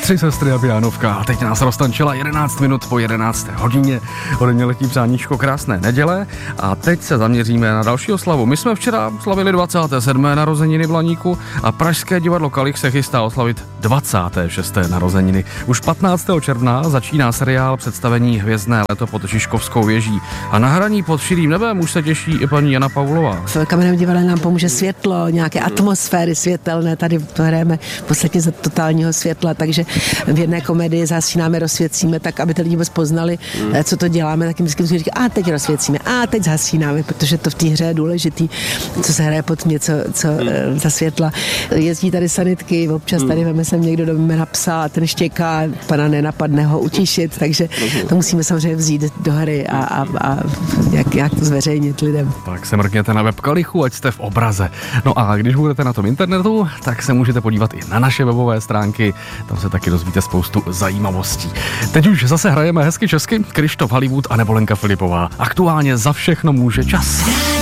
Tři sestry a pianovka. A teď nás roztančila 11 minut po 11. hodině. Ode mě letí přáníčko krásné neděle. A teď se zaměříme na další oslavu. My jsme včera slavili 27. narozeniny v Laníku a Pražské divadlo Kalich se chystá oslavit 26. narozeniny. Už 15. června začíná seriál představení Hvězdné léto pod Žižkovskou věží. A na hraní pod širým nebem už se těší i paní Jana Paulová. V Kamenném divadle nám pomůže světlo, nějaké atmosféry světelné. Tady to hrajeme v podstatě za totálního světla, takže v jedné komedii zhasínáme, rozsvěcíme, tak aby ty lidi vůbec poznali, co to děláme, tak jim vždycky musíme říkat, a teď rozsvěcíme, a teď zhasínáme, protože to v té hře je důležitý, co se hraje pod mě, co za světla. Jezdí tady sanitky, občas tady veme sem někdo do jména psa a ten štěká, pana nenapadne ho utišit, takže to musíme samozřejmě vzít do hry a jak to zveřejnit lidem. Tak se mrkněte na web Kalichu, ať jste v obraze. No a když budete na tom internetu, tak se můžete podívat i na naše webové stránky, tam se taky dozvíte spoustu zajímavostí. Teď už zase hrajeme hezky česky, Krištof Hollywood a nebo Lenka Filipová. Aktuálně za všechno může čas.